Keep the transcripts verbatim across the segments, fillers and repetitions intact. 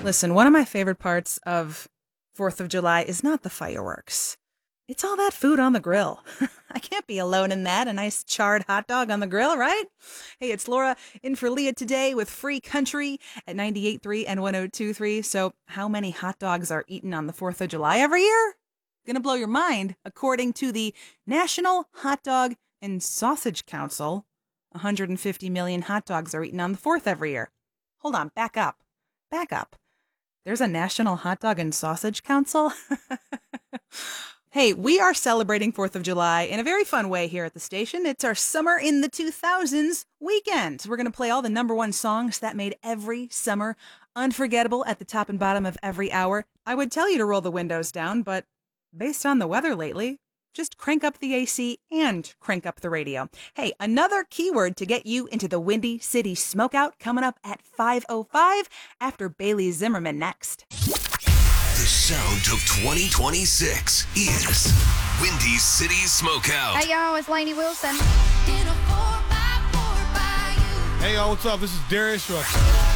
Listen, one of my favorite parts of fourth of July is not the fireworks. It's all that food on the grill. I can't be alone in that. A nice charred hot dog on the grill, right? Hey, it's Laura in for Leah today with Free Country at ninety-eight point three and one oh two point three. So how many hot dogs are eaten on the fourth of July every year? Gonna blow your mind. According to the National Hot Dog and Sausage Council, one hundred fifty million hot dogs are eaten on the fourth every year. Hold on, back up. Back up. There's a National Hot Dog and Sausage Council? Hey, we are celebrating fourth of July in a very fun way here at the station. It's our Summer in the two thousands weekend. We're going to play all the number one songs that made every summer unforgettable at the top and bottom of every hour. I would tell you to roll the windows down, but based on the weather lately, just crank up the A C and crank up the radio. Hey, another keyword to get you into the Windy City Smokeout coming up at five oh five after Bailey Zimmerman next. The sound of twenty twenty-six is Windy City Smokeout. Hey, y'all, it's Lainey Wilson. Hey, y'all, what's up? This is Darius Rucker.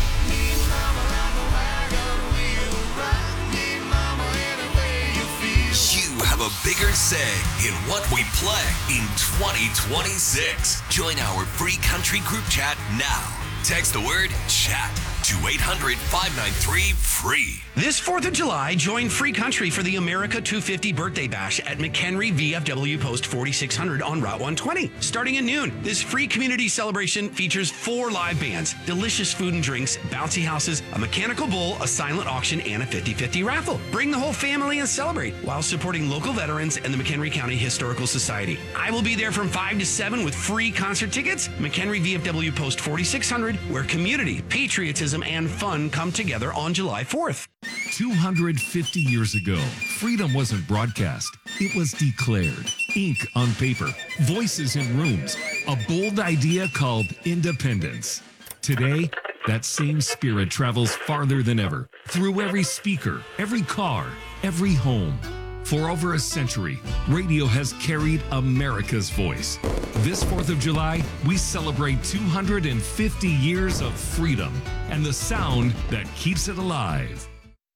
You have a bigger say in what we play in twenty twenty-six. Join our free country group chat now. Text the word chat to eight hundred, five nine three, free. This fourth of July, join Free Country for the America two fifty Birthday Bash at McHenry V F W Post forty-six hundred on Route one twenty. Starting at noon, this free community celebration features four live bands, delicious food and drinks, bouncy houses, a mechanical bull, a silent auction, and a fifty-fifty raffle. Bring the whole family and celebrate while supporting local veterans and the McHenry County Historical Society. I will be there from five to seven with free concert tickets. McHenry V F W Post forty-six hundred, where community, patriotism, and fun come together on July fourth. two hundred fifty years ago, freedom wasn't broadcast. It was declared. Ink on paper, voices in rooms, a bold idea called independence. Today, that same spirit travels farther than ever, through every speaker, every car, every home. For over a century, radio has carried America's voice. This fourth of July, we celebrate two hundred fifty years of freedom and the sound that keeps it alive.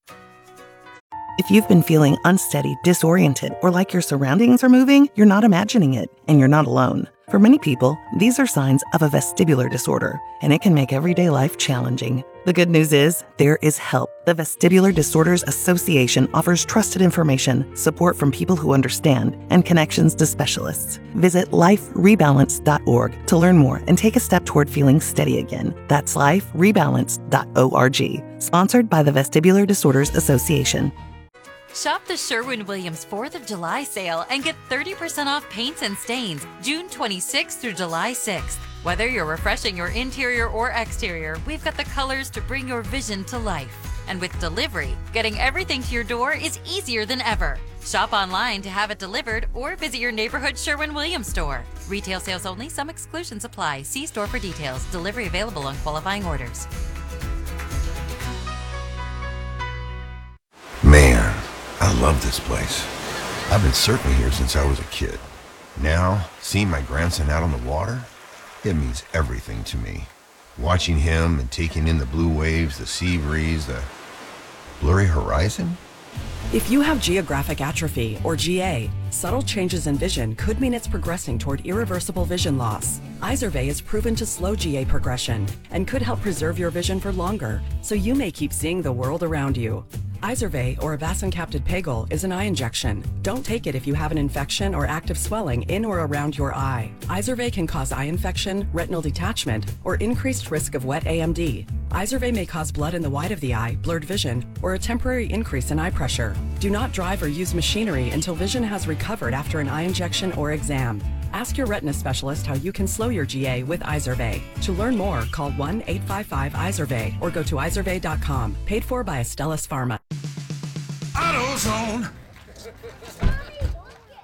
If you've been feeling unsteady, disoriented, or like your surroundings are moving, you're not imagining it, and you're not alone. For many people, these are signs of a vestibular disorder, and it can make everyday life challenging. The good news is, there is help. The Vestibular Disorders Association offers trusted information, support from people who understand, and connections to specialists. Visit life rebalance dot org to learn more and take a step toward feeling steady again. That's life rebalance dot org. Sponsored by the Vestibular Disorders Association. Shop the Sherwin-Williams fourth of July sale and get thirty percent off paints and stains June twenty-sixth through July sixth. Whether you're refreshing your interior or exterior, we've got the colors to bring your vision to life. And with delivery, getting everything to your door is easier than ever. Shop online to have it delivered or visit your neighborhood Sherwin-Williams store. Retail sales only, some exclusions apply. See store for details. Delivery available on qualifying orders. Man, I love this place. I've been surfing here since I was a kid. Now, seeing my grandson out on the water, it means everything to me. Watching him and taking in the blue waves, the sea breeze, the blurry horizon. If you have geographic atrophy, or G A, subtle changes in vision could mean it's progressing toward irreversible vision loss. Izervay is proven to slow G A progression and could help preserve your vision for longer, so you may keep seeing the world around you. Izervay, or avacincaptad pegol, is an eye injection. Don't take it if you have an infection or active swelling in or around your eye. Izervay can cause eye infection, retinal detachment, or increased risk of wet A M D. Izervay may cause blood in the white of the eye, blurred vision, or a temporary increase in eye pressure. Do not drive or use machinery until vision has recovered after an eye injection or exam. Ask your retina specialist how you can slow your G A with Izervay. To learn more, call one eight five five Izervay or go to izervay dot com. Paid for by Astellas Pharma. AutoZone.